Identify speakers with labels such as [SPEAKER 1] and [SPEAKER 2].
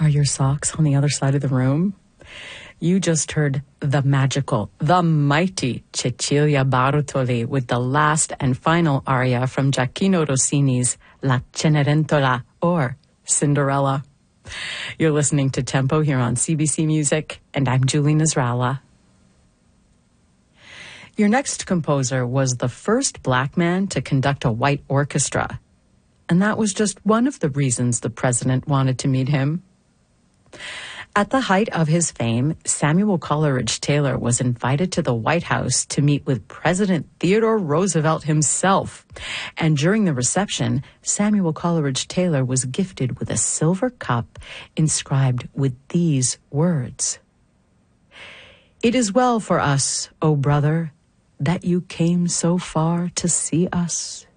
[SPEAKER 1] Are your socks on the other side of the room? You just heard the magical, the mighty Cecilia Bartoli with the last and final aria from Gioacchino Rossini's La Cenerentola, or Cinderella. You're listening to Tempo here on CBC Music, and I'm Julie Nasrallah. Your next composer was the first black man to conduct a white orchestra, and that was just one of the reasons the president wanted to meet him. At the height of his fame, Samuel Coleridge Taylor was invited to the White House to meet with President Theodore Roosevelt himself. And during the reception, Samuel Coleridge Taylor was gifted with a silver cup inscribed with these words: "It is well for us, O brother, that you came so far to see us.